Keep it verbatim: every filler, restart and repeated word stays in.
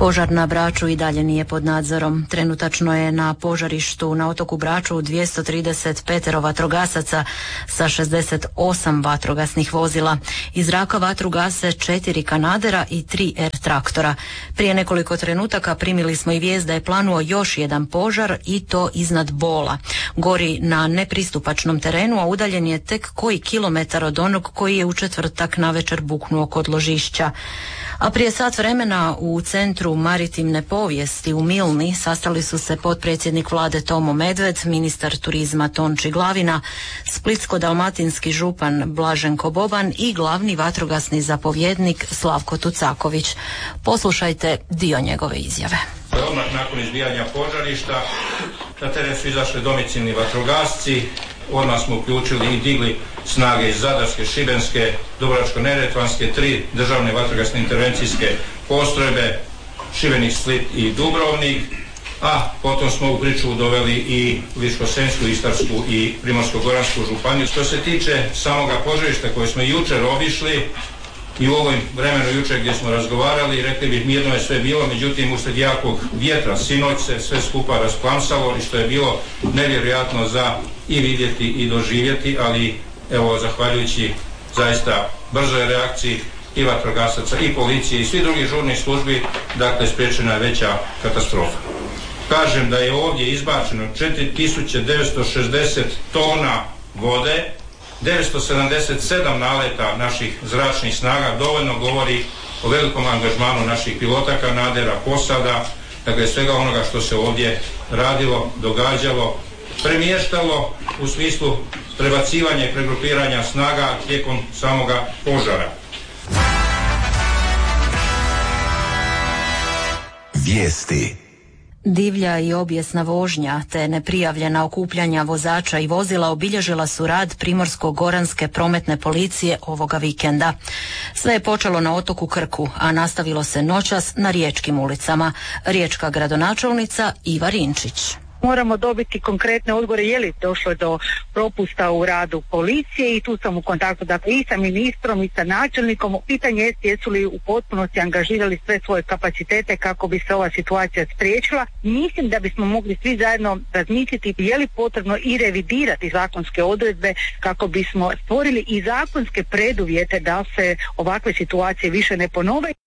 Požar na Braču i dalje nije pod nadzorom. Trenutačno je na požarištu na otoku Braču dvjesto trideset pet vatrogasaca sa šezdeset osam vatrogasnih vozila. Iz zraka vatru gase četiri kanadera i tri er traktora. Prije nekoliko trenutaka primili smo i vijest da je planuo još jedan požar i to iznad Bola. Gori na nepristupačnom terenu, a udaljen je tek koji kilometar od onog koji je u četvrtak navečer buknuo kod Ložišća. A prije sat vremena u Centru maritimne povijesti u Milni sastali su se potpredsjednik vlade Tomo Medved, ministar turizma Tonči Glavina, splitsko-dalmatinski župan Blaženko Boban i glavni vatrogasni zapovjednik Slavko Tucaković. Poslušajte dio njegove izjave. Odmah nakon izbijanja požarišta na teren su izašli domicilni vatrogasci, odmah smo uključili i digli snage iz Zadarske, Šibenske, Dubrovačko-neretvanske, tri državne vatrogasne intervencijske postrojbe, Šibenik, Split i Dubrovnik, a potom smo u priču doveli i Ličko-senjsku, Istarsku i Primorsko-goransku županiju. Što se tiče samoga požarišta koje smo jučer obišli, i u ovom vremenu jučer gdje smo razgovarali, rekli bih mirno je sve bilo, međutim uslijed jakog vjetra sinoć se sve skupa rasplamsalo i što je bilo nevjerojatno za i vidjeti i doživjeti, ali evo zahvaljujući zaista brzoj reakciji i vatrogasaca i policije i svih drugih žurnih službi, dakle spriječena je veća katastrofa. Kažem da je ovdje izbačeno četiri tisuće devetsto šezdeset tona vode, devetsto sedamdeset sedam naleta naših zračnih snaga, dovoljno govori o velikom angažmanu naših pilota kanadera, posada, dakle svega onoga što se ovdje radilo, događalo, premještalo u smislu prebacivanja i pregrupiranja snaga tijekom samoga požara. Vijesti. Divlja i obijesna vožnja te neprijavljena okupljanja vozača i vozila obilježila su rad Primorsko-goranske prometne policije ovoga vikenda. Sve je počelo na otoku Krku, a nastavilo se noćas na riječkim ulicama. Riječka gradonačelnica Iva Rinčić. Moramo dobiti konkretne odgovore je li došlo do propusta u radu policije i tu sam u kontaktu dakle i sa ministrom i sa načelnikom. Pitanje je jesu li u potpunosti angažirali sve svoje kapacitete kako bi se ova situacija spriječila. Mislim da bismo mogli svi zajedno razmisliti je li potrebno i revidirati zakonske odredbe kako bismo stvorili i zakonske preduvjete da se ovakve situacije više ne ponove.